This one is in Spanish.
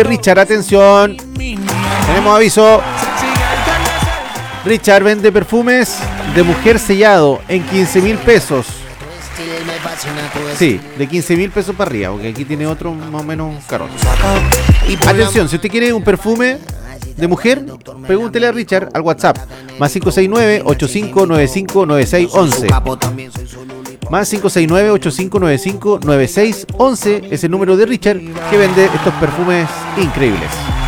Richard, atención. Tenemos aviso. Richard vende perfumes de mujer sellado en 15.000 pesos. Sí, de 15.000 pesos para arriba, porque aquí tiene otro más o menos caro. Atención, si usted quiere un perfume de mujer, pregúntele a Richard al WhatsApp más 569-8595-9611. Más 569-8595-9611 es el número de Richard, que vende estos perfumes increíbles.